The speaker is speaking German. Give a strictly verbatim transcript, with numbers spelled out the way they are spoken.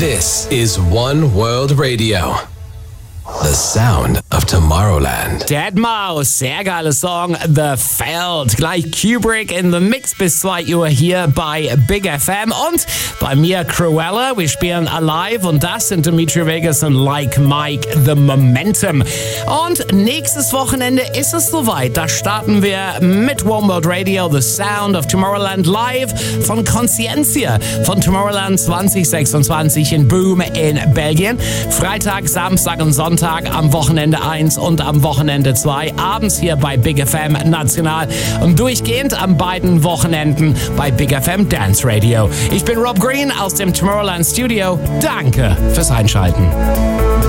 This is One World Radio. The sound of Tomorrowland. deadmau five, sehr geiler Song, The Feld. Gleich Kubrick in the Mix bis zwei Uhr hier bei Big F M. Und bei mir Cruella. Wir spielen Alive und das sind Dimitri Vegas und Like Mike, The Momentum. Und nächstes Wochenende ist es soweit. Da starten wir mit One World Radio, The Sound of Tomorrowland live von Conscientia von Tomorrowland zwanzig sechsundzwanzig in Boom in Belgien. Freitag, Samstag und Sonntag am Wochenende eins und am Wochenende zwei. Abends hier bei Big F M National und durchgehend an beiden Wochenenden bei Big F M Dance Radio. Ich bin Rob Green aus dem Tomorrowland Studio. Danke fürs Einschalten.